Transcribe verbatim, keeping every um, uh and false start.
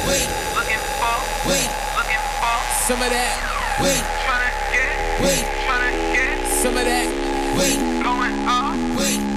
wait, looking for, wait, looking for, some of that, wait, tryna get, wait, tryna get, some of that, wait, going off, wait.